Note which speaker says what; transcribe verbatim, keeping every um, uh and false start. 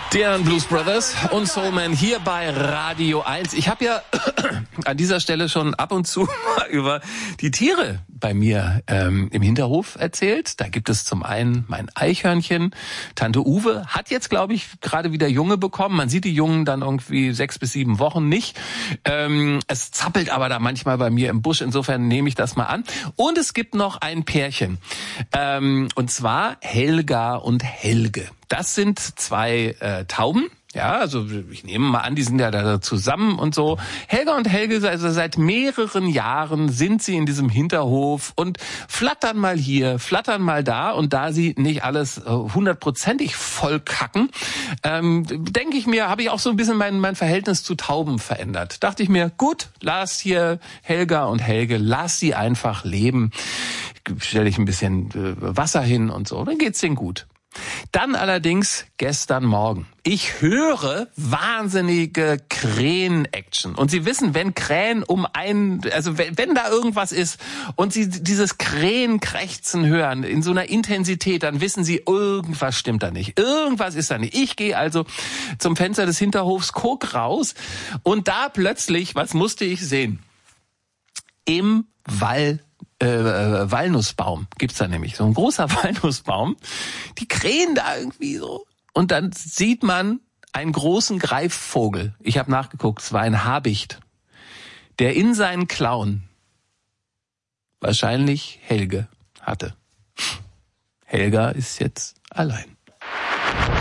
Speaker 1: Die Blues Brothers und Soulman hier bei Radio eins. Ich habe ja an dieser Stelle schon ab und zu mal über die Tiere bei mir ähm, im Hinterhof erzählt. Da gibt es zum einen mein Eichhörnchen. Tante Uwe hat jetzt, glaube ich, gerade wieder Junge bekommen. Man sieht die Jungen dann irgendwie sechs bis sieben Wochen nicht. Ähm, es zappelt aber da manchmal bei mir im Busch. Insofern nehme ich das mal an. Und es gibt noch ein Pärchen. Ähm, und zwar Helga und Helge. Das sind zwei äh, Tauben. Ja, also ich nehme mal an, die sind ja da zusammen und so. Helga und Helge, also seit mehreren Jahren sind sie in diesem Hinterhof und flattern mal hier, flattern mal da. Und da sie nicht alles hundertprozentig voll kacken, ähm, denke ich mir, habe ich auch so ein bisschen mein, mein Verhältnis zu Tauben verändert. Dachte ich mir, gut, lass hier Helga und Helge, lass sie einfach leben. Stelle ich ein bisschen äh, Wasser hin und so, dann geht's denen gut. Dann allerdings gestern Morgen. Ich höre wahnsinnige Krähen-Action. Und Sie wissen, wenn Krähen um einen, also wenn, wenn da irgendwas ist und Sie dieses Krähenkrächzen hören in so einer Intensität, dann wissen Sie, irgendwas stimmt da nicht. Irgendwas ist da nicht. Ich gehe also zum Fenster des Hinterhofs, guck raus und da plötzlich, was musste ich sehen? Im Wald. Äh, äh, Walnussbaum gibt's da nämlich, so ein großer Walnussbaum. Die krähen da irgendwie so. Und dann sieht man einen großen Greifvogel. Ich habe nachgeguckt, es war ein Habicht, der in seinen Klauen wahrscheinlich Helge hatte. Helga ist jetzt allein.